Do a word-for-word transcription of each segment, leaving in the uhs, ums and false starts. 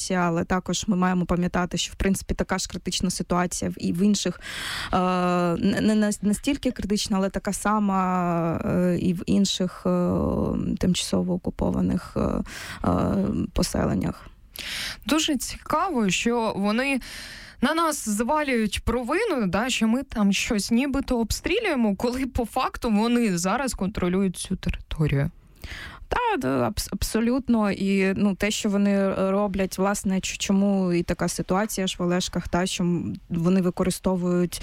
ситуація, але також ми маємо пам'ятати, що в принципі така ж критична ситуація і в інших не настільки критична, але така сама і в інших тимчасово окупованих поселеннях. Дуже цікаво, що вони на нас звалюють провину, да, що ми там щось нібито обстрілюємо, коли по факту вони зараз контролюють цю територію. Так, абсолютно. І ну, те, що вони роблять, власне, чому і така ситуація ж в Олешках, та, що вони використовують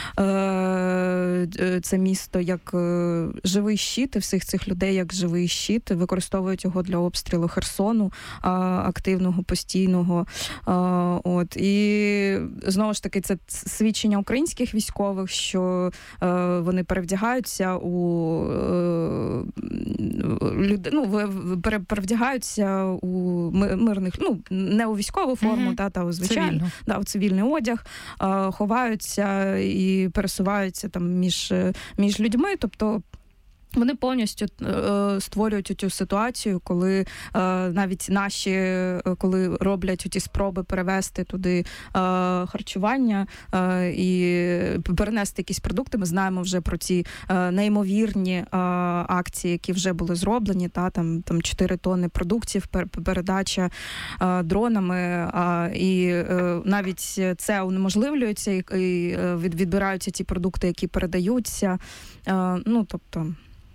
е, це місто як е, живий щит, і всіх цих людей як живий щит, використовують його для обстрілу Херсону, е, активного, постійного. Е, от. І знову ж таки, це свідчення українських військових, що е, вони перевдягаються у е, людей, ну, перевдягаються у мирних, ну, не у військову форму, mm-hmm. та, та у звичайну, да, у цивільний одяг, е, ховаються і пересуваються там між, між людьми, тобто вони повністю е, створюють цю ситуацію, коли е, навіть наші, е, коли роблять ті спроби перевести туди е, харчування е, і перенести якісь продукти, ми знаємо вже про ці е, неймовірні е, акції, які вже були зроблені, та, там, там чотири тонни продуктів, пер, передача е, дронами, е, і е, навіть це унеможливлюється, і, і відбираються ті продукти, які передаються, е, ну, тобто...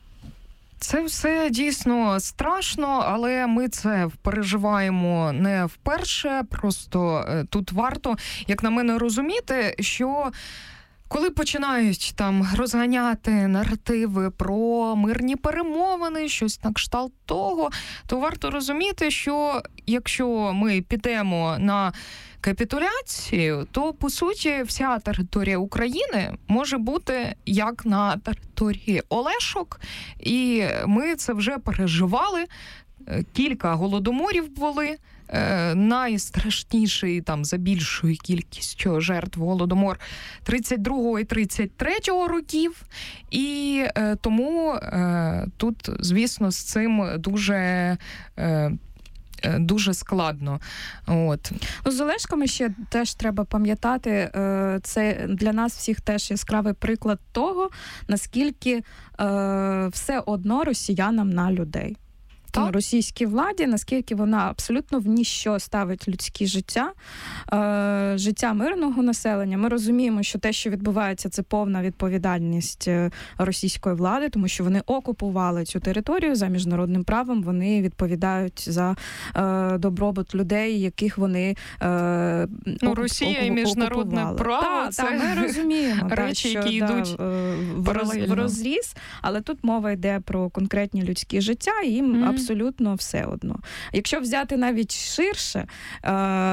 Це все дійсно страшно, але ми це переживаємо не вперше. Просто тут варто, як на мене, розуміти, що коли починають там розганяти наративи про мирні перемовини, щось на кшталт того, то варто розуміти, що якщо ми підемо на капітуляцію, то, по суті, вся територія України може бути як на території Олешок, і ми це вже переживали. Кілька голодоморів були. Найстрашніший там за більшою кількістю жертв голодомор тридцять другого і тридцять третього років. І е, тому е, тут, звісно, з цим дуже... Е, дуже складно. От. Ну, з Олешками ще теж треба пам'ятати, це для нас всіх теж яскравий приклад того, наскільки все одно росіянам на людей. Так? Російській владі, наскільки вона абсолютно в ніщо ставить людське життя, е, життя мирного населення. Ми розуміємо, що те, що відбувається, це повна відповідальність російської влади, тому що вони окупували цю територію за міжнародним правом, вони відповідають за е, добробут людей, яких вони е, ну, Росія і міжнародне право, та, це та, ми розуміємо, речі, та, які що, йдуть да, в, роз, в розріз, але тут мова йде про конкретні людські життя, і їм mm-hmm. абсолютно все одно. Якщо взяти навіть ширше е,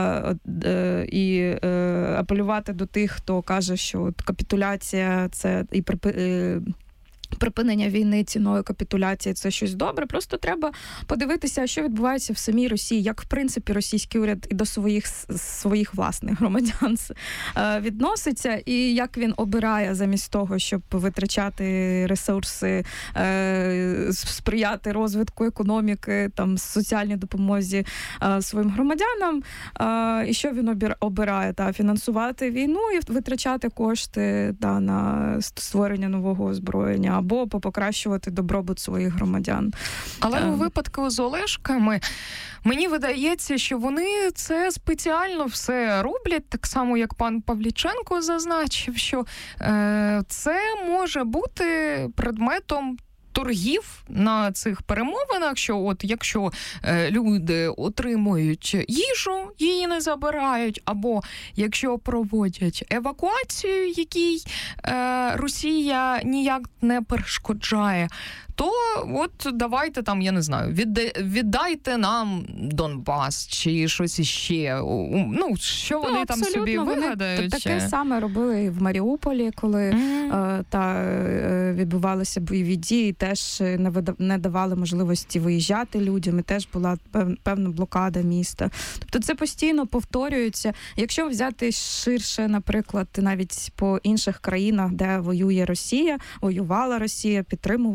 е, і е, апелювати до тих, хто каже, що от капітуляція це і припи, е, припинення війни ціною капітуляції – це щось добре. Просто треба подивитися, що відбувається в самій Росії, як, в принципі, російський уряд і до своїх, своїх власних громадян відноситься, і як він обирає замість того, щоб витрачати ресурси, сприяти розвитку економіки, там, соціальній допомозі своїм громадянам, і що він обирає? Та, фінансувати війну і витрачати кошти та, на створення нового озброєння, або покращувати добробут своїх громадян. Але у випадку з Олешками мені видається, що вони це спеціально все роблять, так само, як пан Павліченко зазначив, що е, це може бути предметом торгів на цих перемовинах, що от якщо е, люди отримують їжу, її не забирають, або якщо проводять евакуацію, якій е, Росія ніяк не перешкоджає, то от давайте там, я не знаю, віддайте нам Донбас чи щось іще. Ну, що вони ну, там собі вигадають. Вони таке саме робили і в Маріуполі, коли mm-hmm. е, та, е, відбувалися бойові дії, теж не, видав, не давали можливості виїжджати людям, і теж була певна блокада міста. Тобто це постійно повторюється. Якщо взяти ширше, наприклад, навіть по інших країнах, де воює Росія, воювала Росія, підтримувала Сирію,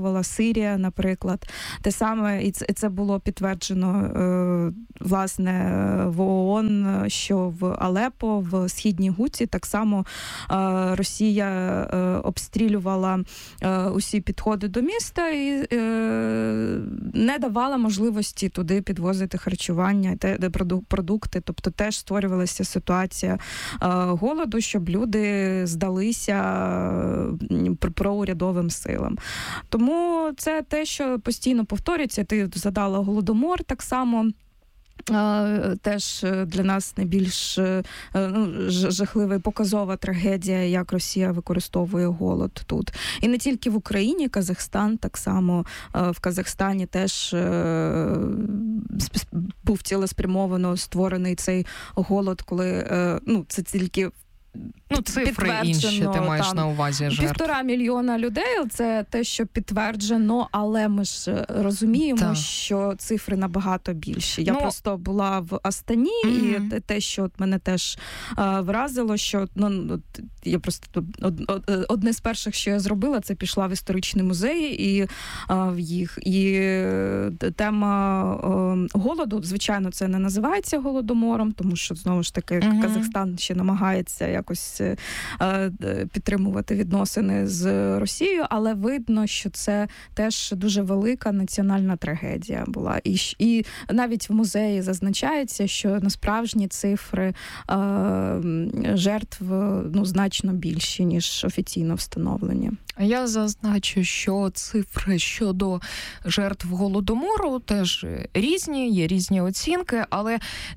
Сирія, наприклад. Те саме, і це, і це було підтверджено, власне, в ООН, що в Алепо, в Східній Гуті, так само Росія обстрілювала усі підходи до міста і не давала можливості туди підвозити харчування, продукти. Тобто теж створювалася ситуація голоду, щоб люди здалися проурядовим силам. Тому це те, що постійно повторюється. Ти згадала Голодомор так само. Теж для нас найбільш ну, жахлива і показова трагедія, як Росія використовує голод тут. І не тільки в Україні, Казахстан так само. В Казахстані теж був цілеспрямовано створений цей голод, коли ну, це тільки Ну, цифри інші, ти маєш там, на увазі жертв. Півтора мільйона людей, це те, що підтверджено, але ми ж розуміємо, так. що цифри набагато більші. Я ну, просто була в Астані, mm-hmm. і те, що от мене теж а, вразило, що ну, я просто од, од, одне з перших, що я зробила, це пішла в історичний музей і а, в їх. І тема а, голоду, звичайно, це не називається Голодомором, тому що, знову ж таки, mm-hmm. Казахстан ще намагається якось підтримувати відносини з Росією, але видно, що це теж дуже велика національна трагедія була. І, і навіть в музеї зазначається, що насправжні цифри е, жертв ну, значно більші, ніж офіційно встановлені. Я зазначу, що цифри щодо жертв Голодомору теж різні, є різні оцінки, але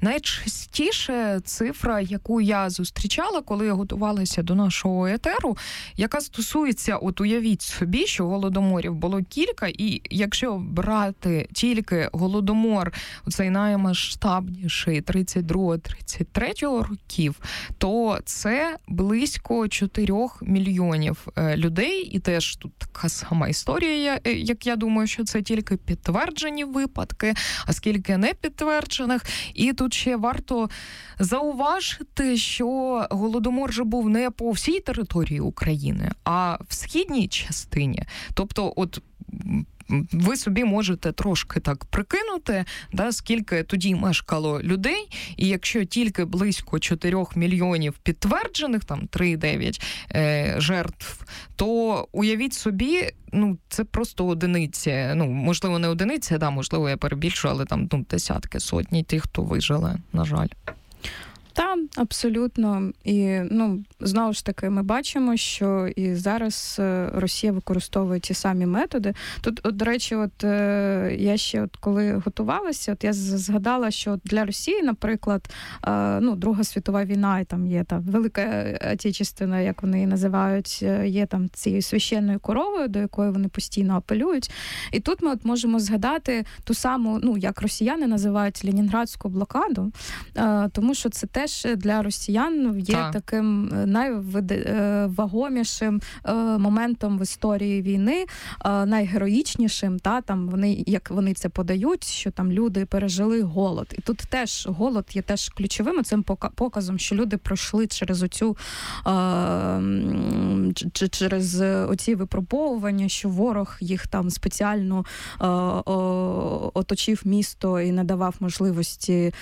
найчастіше цифра, яку я зустрічала, коли я готувалася до нашого етеру, яка стосується, от уявіть собі, що голодоморів було кілька, і якщо брати тільки Голодомор, оцей наймасштабніший тридцять другого тридцять третього років, то це близько чотирьох мільйонів людей, і теж тут така сама історія, як я думаю, що це тільки підтверджені випадки, а скільки не підтверджених. І тут ще варто зауважити, що Голодомор же був не по всій території України, а в східній частині. Тобто, от ви собі можете трошки так прикинути, да, скільки тоді мешкало людей, і якщо тільки близько чотирьох мільйонів підтверджених, там три цілих дев'ять е, жертв, то уявіть собі, ну, це просто одиниці, ну, можливо, не одиниці, да, можливо, я перебільшую, але там ну, десятки, сотні тих, хто вижили, на жаль. Так, абсолютно. І, ну, знову ж таки, ми бачимо, що і зараз Росія використовує ті самі методи. Тут, от, до речі, от я ще, от, коли готувалася, от я згадала, що для Росії, наприклад, ну, Друга світова війна, і там є та Велика Отечественна, як вони її називають, є там цією священною коровою, до якої вони постійно апелюють. І тут ми от можемо згадати ту саму, ну, як росіяни називають Ленінградську блокаду, тому що це те, теж для росіян є так. таким найвагомішим моментом в історії війни, найгероїчнішим, та там вони, як вони це подають, що там люди пережили голод. І тут теж голод є теж ключовим цим показом, що люди пройшли через оцю через оці випробовування, що ворог їх там спеціально оточив місто і не давав можливості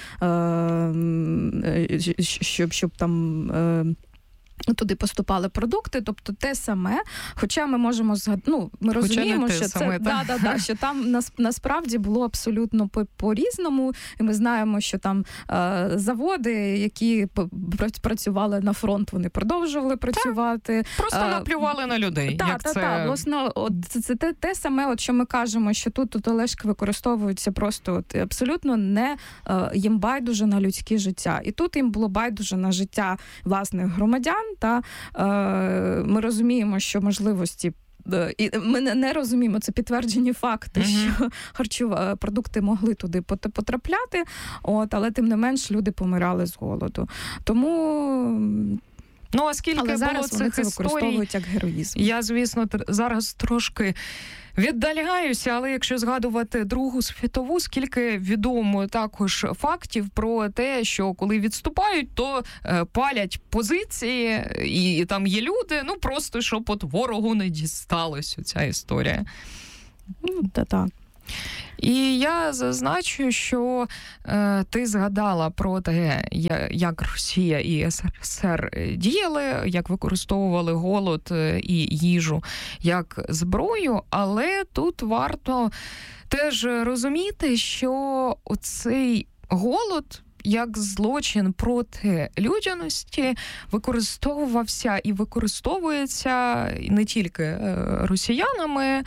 щоб, щоб там туди поступали продукти, тобто те саме, хоча ми можемо згадати, ну, ми розуміємо, що саме, це да, да, да, що там нас, насправді було абсолютно по- по-різному, і ми знаємо, що там е, заводи, які працювали на фронт, вони продовжували працювати. Так, просто наплювали на людей. Так, як так, це... так, власне, от це, це те, те саме, от, що ми кажемо, що тут, тут Олешки використовуються просто от, абсолютно не е, їм байдуже на людське життя. І тут їм було байдуже на життя власних громадян. Та е, ми розуміємо, що можливості, е, і ми не, не розуміємо, це підтверджені факти, mm-hmm. що харчові продукти могли туди потрапляти, от, але тим не менш люди помирали з голоду. Тому... Ну, а скільки але було зараз цих вони це історій, використовують як героїзм. Я, звісно, зараз трошки віддаляюся, але якщо згадувати Другу світову, скільки відомо також фактів про те, що коли відступають, то е, палять позиції, і, і там є люди, ну просто щоб от ворогу не дісталось ця історія. Ну, та так. І я зазначу, що е, ти згадала про те, як Росія і СРСР діяли, як використовували голод і їжу як зброю, але тут варто теж розуміти, що оцей голод як злочин проти людяності використовувався і використовується не тільки росіянами.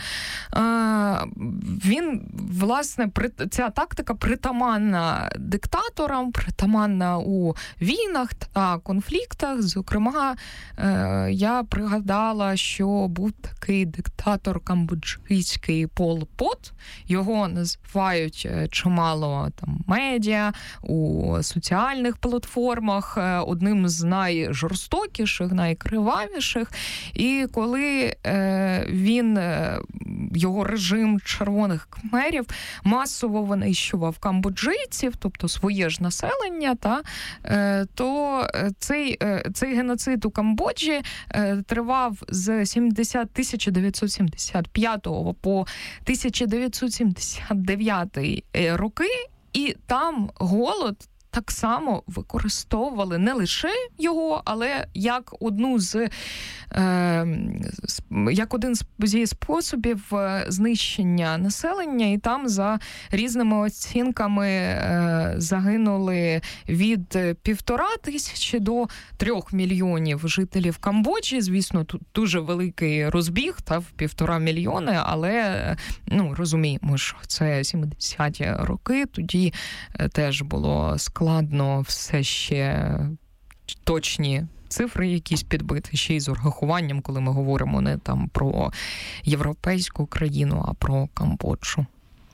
Він, власне, ця тактика притаманна диктаторам, притаманна у війнах та конфліктах. Зокрема, я пригадала, що був такий диктатор камбоджійський Пол Пот. Його називають чимало там медіа, у соціальних платформах одним з найжорстокіших, найкривавіших. І коли е, він, його режим червоних кхмерів масово винищував камбоджийців, тобто своє ж населення, та, е, то цей, е, цей геноцид у Камбоджі е, тривав з тисяча дев'ятсот сімдесят п'ятого по тисяча дев'ятсот сімдесят дев'ятий роки, і там голод так само використовували не лише його, але як одну з е, як один зі способів знищення населення, і там за різними оцінками е, загинули від півтора тисячі до трьох мільйонів жителів Камбоджі. Звісно, тут дуже великий розбіг, та в півтора мільйони, але ну розуміємо, що це сімдесяті роки, тоді теж було складно. Складно все ще точні цифри якісь підбити, ще й з урахуванням, коли ми говоримо не там про європейську країну, а про Камбоджу.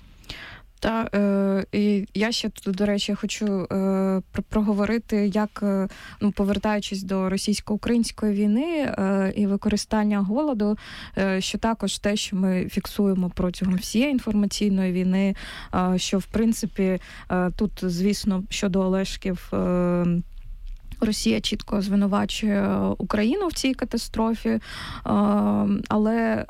Та е, і я ще тут, до речі, хочу е, проговорити, як, е, ну, повертаючись до російсько-української війни е, і використання голоду, е, що також те, що ми фіксуємо протягом всієї інформаційної війни, е, що, в принципі, е, тут, звісно, щодо Олешків, е, Росія чітко звинувачує Україну в цій катастрофі, але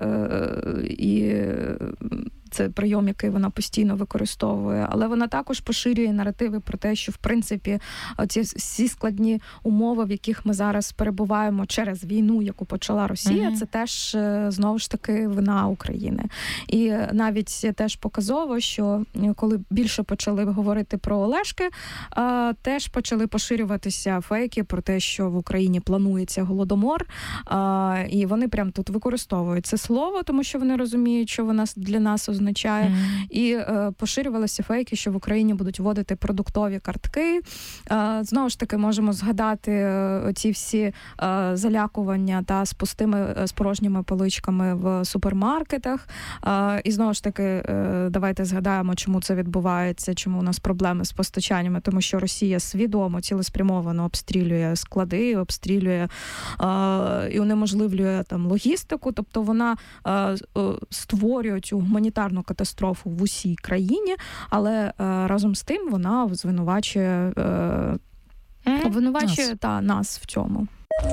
і це прийом, який вона постійно використовує, але вона також поширює наративи про те, що, в принципі, ці всі складні умови, в яких ми зараз перебуваємо через війну, яку почала Росія, mm-hmm. це теж, знову ж таки, вина України. І навіть теж показово, що коли більше почали говорити про Олешки, теж почали поширюватися фейки про те, що в Україні планується голодомор, і вони прям тут використовують це слово, тому що вони розуміють, що воно для нас означає. Mm. І е, поширювалися фейки, що в Україні будуть вводити продуктові картки. Е, знову ж таки, можемо згадати е, ці всі е, залякування та з пустими, з порожніми поличками в супермаркетах. Е, і знову ж таки, е, давайте згадаємо, чому це відбувається, чому у нас проблеми з постачаннями, тому що Росія свідомо, цілеспрямовано обстрілює склади, обстрілює е, і унеможливлює там логістику, тобто вона е, створює цю гуманітарну катастрофу в усій країні, але е, разом з тим вона звинувачує, е, обвинувачує нас. Та нас в цьому.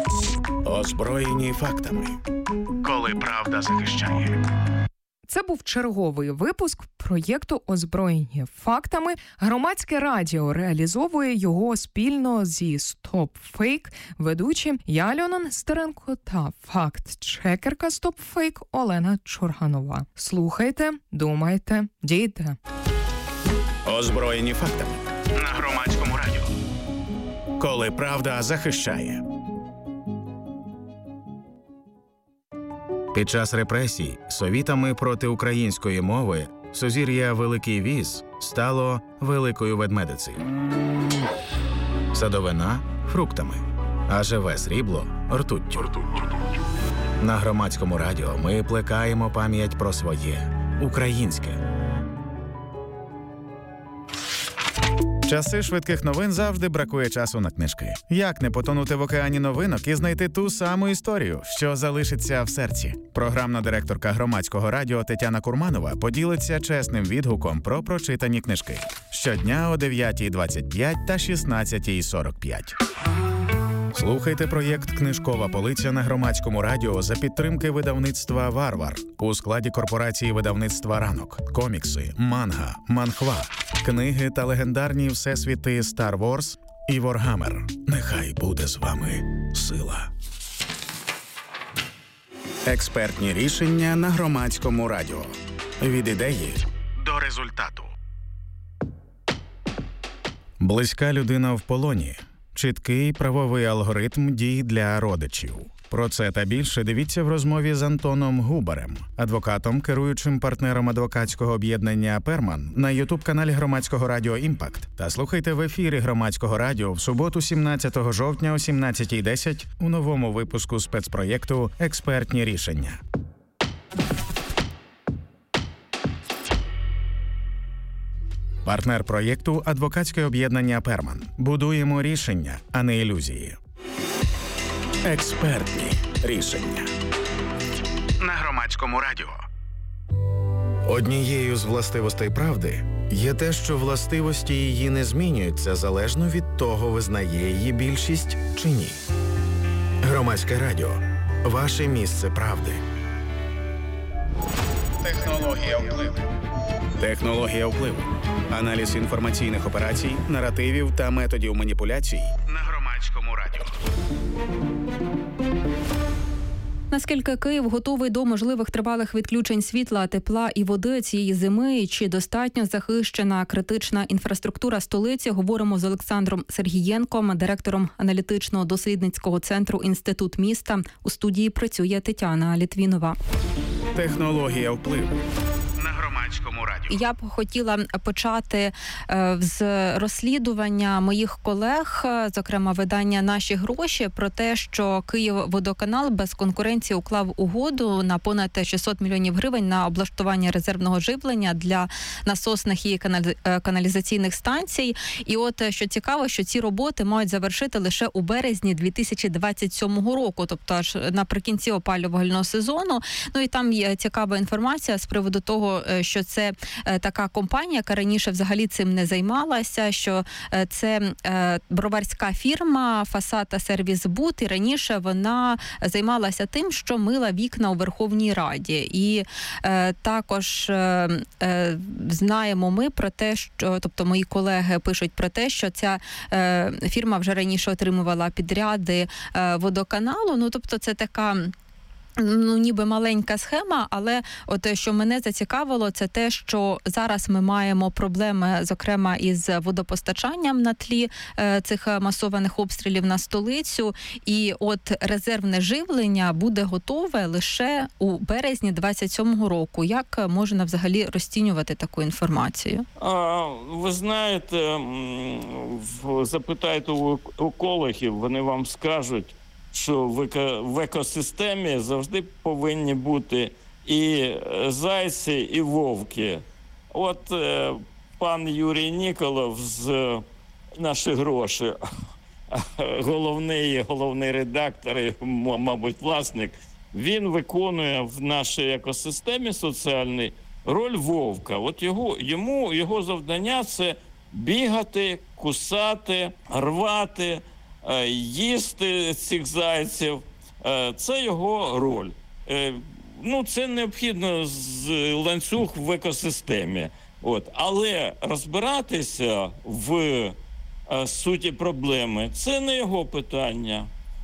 Озброєні фактами. Коли правда захищає. Це був черговий випуск проєкту «Озброєні фактами». Громадське радіо реалізовує його спільно зі Stop Fake, ведучі я, Альона Нестеренко, та факт-чекерка Stop Fake Олена Чурганова. Слухайте, думайте, дійте. «Озброєні фактами» на Громадському радіо. Коли правда захищає. Під час репресій совітами проти української мови сузір'я Великий Віз стало Великою Ведмедицею. Садовина – фруктами, а живе срібло – ртуттю. На Громадському радіо ми плекаємо пам'ять про своє – українське. Часи швидких новин завжди бракує часу на книжки. Як не потонути в океані новинок і знайти ту саму історію, що залишиться в серці? Програмна директорка Громадського радіо Тетяна Курманова поділиться чесним відгуком про прочитані книжки. Щодня о дев'ятій двадцять п'ять та шістнадцятій сорок п'ять. Слухайте проєкт «Книжкова полиця» на Громадському радіо за підтримки видавництва «Варвар» у складі корпорації видавництва «Ранок». Комікси, манга, манхва, книги та легендарні всесвіти «Стар Ворс» і «Воргаммер». Нехай буде з вами сила. Експертні рішення на Громадському радіо. Від ідеї до результату. Близька людина в полоні. Чіткий правовий алгоритм дій для родичів. Про це та більше дивіться в розмові з Антоном Губарем, адвокатом, керуючим партнером адвокатського об'єднання «Перман» на ютуб-каналі Громадського радіо «Імпакт». Та слухайте в ефірі Громадського радіо в суботу, сімнадцятого жовтня о сімнадцятій десять у новому випуску спецпроєкту «Експертні рішення». Партнер проєкту – адвокатське об'єднання «Перман». Будуємо рішення, а не ілюзії. Експертні рішення. На Громадському радіо. Однією з властивостей правди є те, що властивості її не змінюються залежно від того, визнає її більшість чи ні. Громадське радіо. Ваше місце правди. Технологія впливу. Технологія впливу. Аналіз інформаційних операцій, наративів та методів маніпуляцій на Громадському радіо. Наскільки Київ готовий до можливих тривалих відключень світла, тепла і води цієї зими, і чи достатньо захищена критична інфраструктура столиці, говоримо з Олександром Сергієнком, директором аналітичного дослідницького центру «Інститут міста». У студії працює Тетяна Літвінова. Технологія впливу. Радіо. Я б хотіла почати з розслідування моїх колег, зокрема видання «Наші гроші», про те, що Київводоканал без конкуренції уклав угоду на понад шістсот мільйонів гривень на облаштування резервного живлення для насосних і каналізаційних станцій. І от, що цікаво, що ці роботи мають завершити лише у березні дві тисячі двадцять сьомого року, тобто аж наприкінці опалювального сезону. Ну і там є цікава інформація з приводу того, що це така компанія, яка раніше взагалі цим не займалася, що це броварська фірма «Фасад та сервіс Буд», і раніше вона займалася тим, що мила вікна у Верховній Раді. І е, також е, е, знаємо ми про те, що, тобто мої колеги пишуть про те, що ця е, фірма вже раніше отримувала підряди е, водоканалу, ну тобто це така... Ну, ніби маленька схема, але от що мене зацікавило, це те, що зараз ми маємо проблеми, зокрема, із водопостачанням на тлі е, цих масованих обстрілів на столицю, і от резервне живлення буде готове лише у березні двадцять сьомого року. Як можна взагалі розцінювати таку інформацію? А, ви знаєте, запитайте у, у колегів, вони вам скажуть, що в екосистемі завжди повинні бути і зайці, і вовки. От е, пан Юрій Ніколов з «Наші гроші», головний, головний редактор, і, мабуть, власник, він виконує в нашій екосистемі соціальній роль вовка. От його, йому, його завдання – це бігати, кусати, рвати, їсти цих зайців. Це його роль. Ну, це необхідно з ланцюг в екосистемі. От. Але розбиратися в суті проблеми – це не його питання.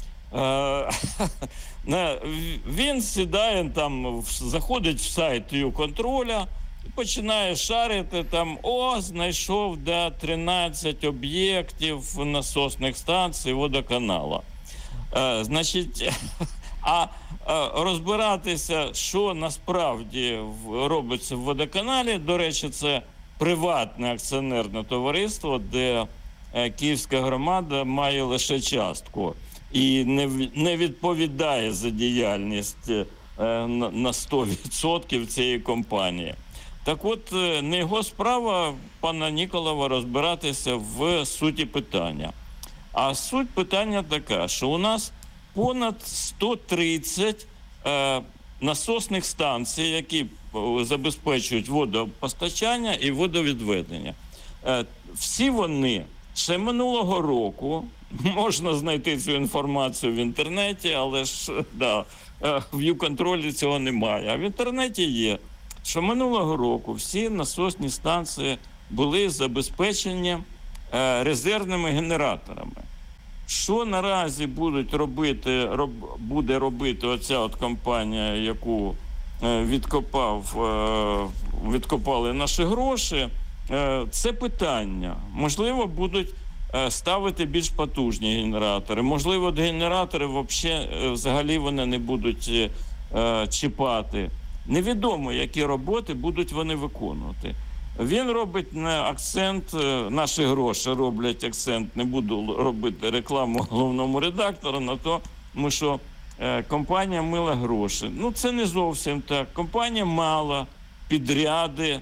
Він сідає там, заходить в сайт Юконтроля, починає шарити там, о, знайшов, да, тринадцять об'єктів насосних станцій водоканала. Е, значить, а е, розбиратися, що насправді робиться в водоканалі, до речі, це приватне акціонерне товариство, де е, Київська громада має лише частку і не, не відповідає за діяльність е, на, на сто відсотків цієї компанії. Так от, не його справа, пана Ніколова, розбиратися в суті питання. А суть питання така, що у нас понад сто тридцять е, насосних станцій, які забезпечують водопостачання і водовідведення. Е, всі вони ще минулого року можна знайти цю інформацію в інтернеті, але ж да, в Юконтролі цього немає. А в інтернеті є, що минулого року всі насосні станції були забезпечені резервними генераторами. Що наразі будуть робити, роб, буде робити оця от компанія, яку відкопав, відкопали наші гроші, це питання. Можливо, будуть ставити більш потужні генератори. Можливо, генератори взагалі вони не будуть чіпати. Невідомо, які роботи будуть вони виконувати. Він робить на акцент, наші гроші роблять акцент, не буду робити рекламу головному редактору, на тому, що компанія мила гроші. Ну, це не зовсім так. Компанія мала підряди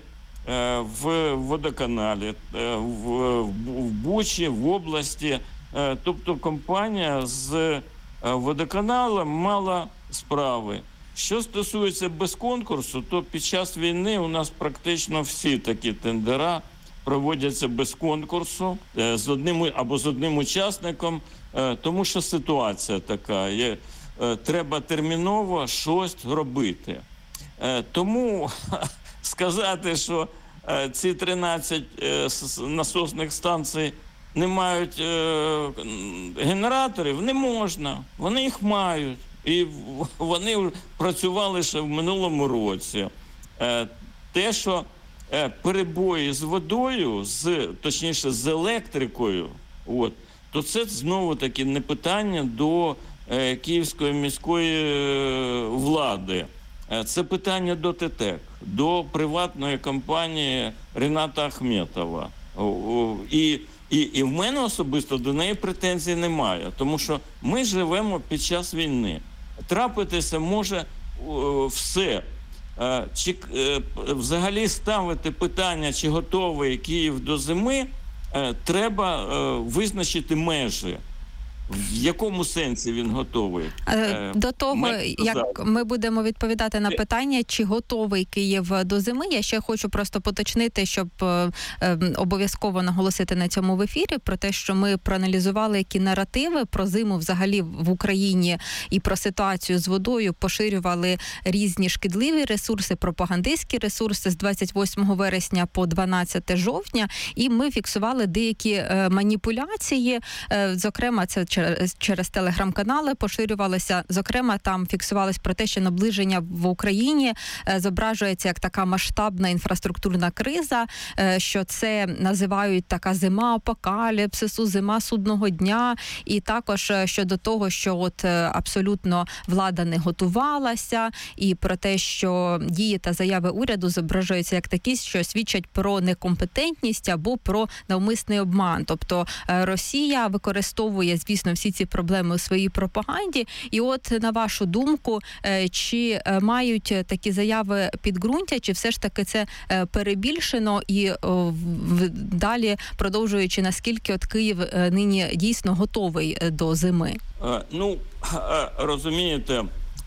в водоканалі, в Бучі, в області. Тобто компанія з водоканалом мала справи. Що стосується без конкурсу, то під час війни у нас практично всі такі тендера проводяться без конкурсу, з одним або з одним учасником, тому що ситуація така, є, треба терміново щось робити. Тому сказати, що ці тринадцять насосних станцій не мають генераторів, не можна, вони їх мають. І вони працювали ще в минулому році. Те, що перебої з водою, з, точніше з електрикою, от, то це знову-таки не питання до Київської міської влади. Це питання до ТЕТ, до приватної компанії Рената Ахметова. І І, і в мене особисто до неї претензій немає, тому що ми живемо під час війни. Трапитися може о, все. Е, чи, е, взагалі ставити питання, чи готовий Київ до зими, е, треба е, визначити межі. В якому сенсі він готовий? До того, ми як ми будемо відповідати на питання, чи готовий Київ до зими, я ще хочу просто поточнити, щоб е, е, обов'язково наголосити на цьому в ефірі, про те, що ми проаналізували, які наративи про зиму взагалі в Україні і про ситуацію з водою поширювали різні шкідливі ресурси, пропагандистські ресурси з двадцять восьмого вересня по дванадцяте жовтня, і ми фіксували деякі е, маніпуляції, е, зокрема, це через, через телеграм-канали поширювалися. Зокрема, там фіксувалось про те, що наближення в Україні е, зображується як така масштабна інфраструктурна криза, е, що це називають така зима апокаліпсису, зима судного дня, і також е, щодо того, що от е, абсолютно влада не готувалася, і про те, що дії та заяви уряду зображуються як такі, що свідчать про некомпетентність або про навмисний обман. Тобто е, Росія використовує, звісно, всі ці проблеми у своїй пропаганді. І от, на вашу думку, чи мають такі заяви підґрунтя, чи все ж таки це перебільшено і далі продовжуючи, наскільки от Київ нині дійсно готовий до зими? Ну, розумієте,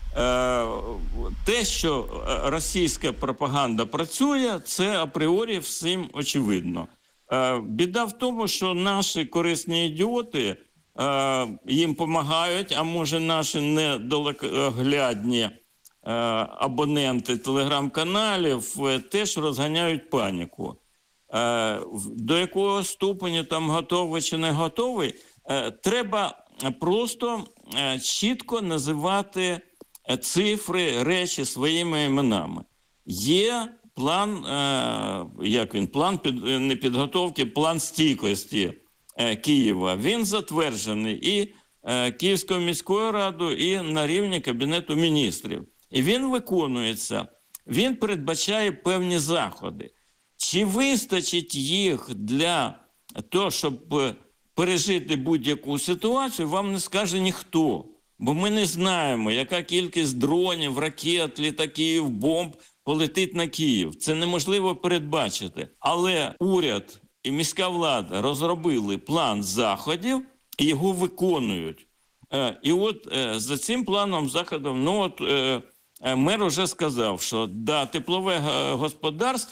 те, що російська пропаганда працює, це апріорі всім очевидно. Біда в тому, що наші корисні ідіоти їм допомагають, а може наші недалекоглядні абоненти телеграм-каналів теж розганяють паніку. До якого ступеню там готовий чи не готовий, треба просто чітко називати цифри, речі своїми іменами. Є план, як він, план під, не підготовки, план стійкості Києва. Він затверджений і Київською міською радою, і на рівні Кабінету міністрів. І він виконується. Він передбачає певні заходи. Чи вистачить їх для того, щоб пережити будь-яку ситуацію, вам не скаже ніхто. Бо ми не знаємо, яка кількість дронів, ракет, літаків, бомб полетить на Київ. Це неможливо передбачити. Але уряд і міська влада розробили план заходів і його виконують. І от за цим планом заходів, ну от мер вже сказав, що да, теплове господарство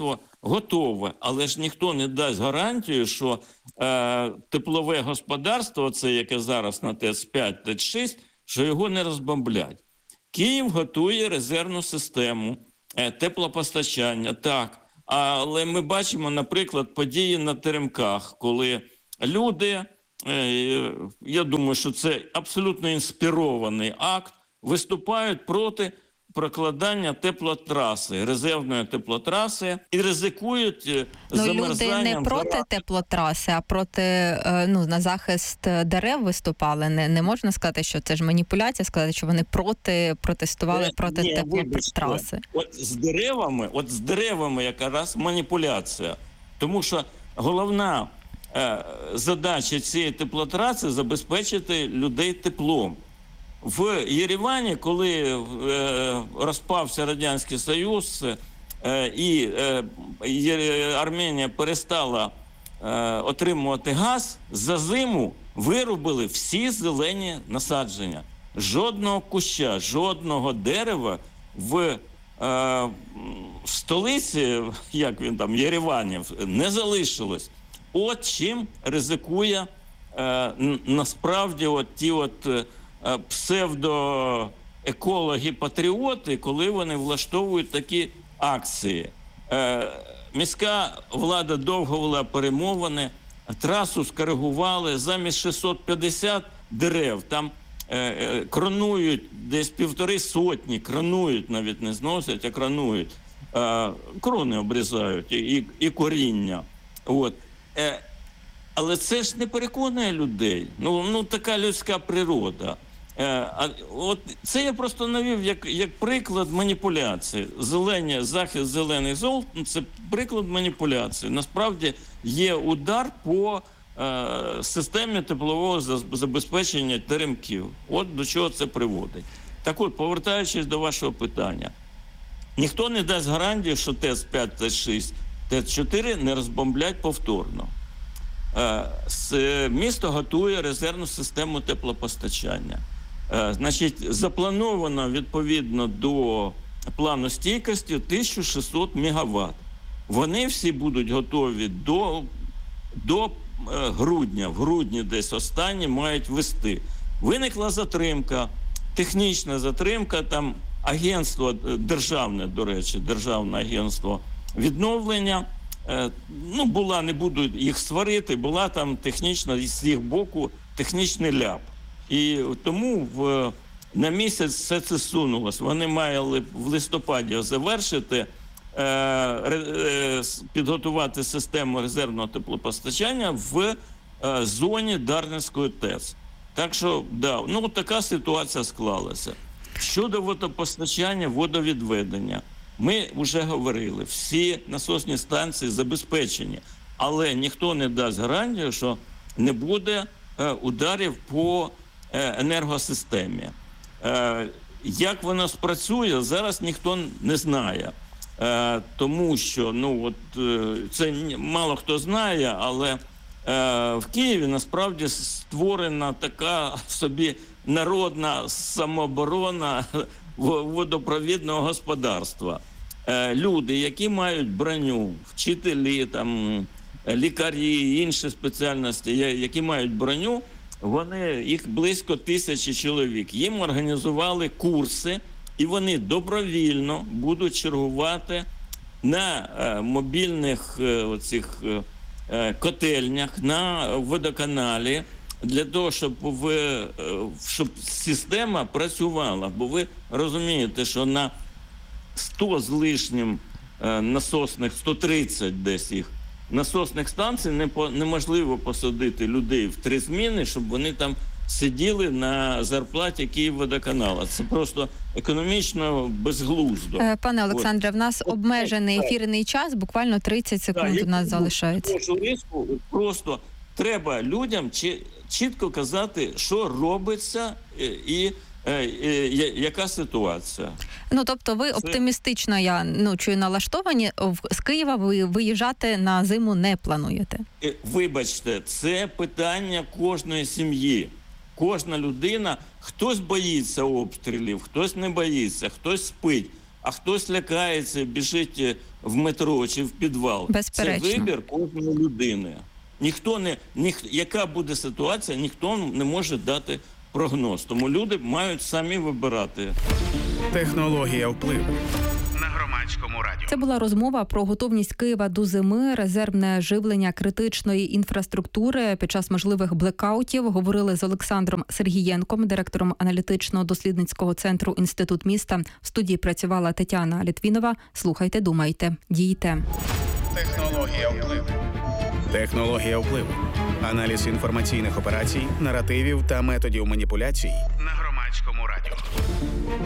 готове, але ж ніхто не дасть гарантію, що е, теплове господарство, це яке зараз на ТЕЦ п'ять, ТЕЦ шість, що його не розбомблять. Київ готує резервну систему е, теплопостачання, так. Але ми бачимо, наприклад, події на Теремках, коли люди, е, я думаю, що це абсолютно інспірований акт, виступають проти прокладання теплотраси, резервної теплотраси і ризикують ну, замерзанням. Люди не проти гора... теплотраси, а проти, ну, на захист дерев виступали. Не, не можна сказати, що це ж маніпуляція, сказати, що вони проти, протестували проти Ні, теплотраси. От з деревами, от з деревами якраз маніпуляція. Тому що головна е, задача цієї теплотраси – забезпечити людей теплом. В Єревані, коли е, розпався Радянський Союз е, і е, Арменія перестала е, отримувати газ, за зиму вирубили всі зелені насадження. Жодного куща, жодного дерева в, е, в столиці, як він там, Єревані, не залишилось. От чим ризикує е, насправді от ті от псевдоекологи-патріоти, коли вони влаштовують такі акції. Е, міська влада довго вела перемовини, трасу скоригували, замість шістсот п'ятдесят дерев, там е, е, кронують десь півтори сотні, кронують, навіть не зносять, а кронують. Е, крони обрізають і, і, і коріння. От. Е, але це ж не переконує людей. Ну, ну така людська природа. Е, а, от це я просто навів як, як приклад маніпуляції. Зелені, захист зелених зол – це приклад маніпуляції. Насправді є удар по е, системі теплового забезпечення теремків. От до чого це приводить. Так от, повертаючись до вашого питання. Ніхто не дасть гарантії, що ТЕЦ п'ять, ТЕЦ шість, ТЕЦ чотири не розбомблять повторно. Місто готує резервну систему теплопостачання. Значить, заплановано відповідно до плану стійкості тисяча шістсот мегаватт. Вони всі будуть готові до, до грудня. В грудні десь останні мають вести. Виникла затримка, технічна затримка, там агентство державне, до речі, Державне агентство відновлення. Ну, була, не буду їх сварити, була там технічна, з їх боку, технічний ляп. І тому в, на місяць все це сунулось. Вони мали в листопаді завершити, е, е, підготувати систему резервного теплопостачання в е, зоні Дарницької ТЕЦ. Так що, да, ну, така ситуація склалася. Щодо водопостачання, водовідведення. Ми вже говорили, всі насосні станції забезпечені, але ніхто не дасть гарантію, що не буде е, ударів по е, енергосистемі. Е, як воно спрацює, зараз ніхто не знає. Е, тому що, ну, от, е, це мало хто знає, але е, в Києві насправді створена така собі народна самооборона водопровідного господарства. Люди, які мають броню, вчителі, там, лікарі, інші спеціальності, які мають броню, вони, їх близько тисячі чоловік. Їм організували курси, і вони добровільно будуть чергувати на мобільних оцих котельнях, на водоканалі, для того, щоб, ви, щоб система працювала. Бо ви розумієте, що на сто з лишнім насосних, сто тридцять десь їх, насосних станцій не по, неможливо посадити людей в три зміни, щоб вони там сиділи на зарплаті Київводоканала. Це просто економічно безглуздо. Пане Олександре, в нас От, обмежений так. ефірний час, буквально тридцять секунд так, у нас залишається. Риску, просто треба людям чітко казати, що робиться і Е, е, яка ситуація? Ну, тобто ви Це... оптимістично, я ну, чую, налаштовані, з Києва ви виїжджати на зиму не плануєте? Е, вибачте, це питання кожної сім'ї. Кожна людина, хтось боїться обстрілів, хтось не боїться, хтось спить. а хтось лякається і біжить в метро чи в підвал. Безперечно. Це вибір кожної людини. Ніхто не, ніх, яка буде ситуація, ніхто не може дати прогноз. Тому люди мають самі вибирати. Технологія впливу. На Громадському радіо. Це була розмова про готовність Києва до зими, резервне живлення критичної інфраструктури під час можливих блекаутів. Говорили з Олександром Сергієнком, директором аналітично-дослідницького центру «Інститут міста». В студії працювала Тетяна Літвінова. Слухайте, думайте, дійте. Технологія впливу. Технологія впливу. Аналіз інформаційних операцій, наративів та методів маніпуляцій на Громадському радіо.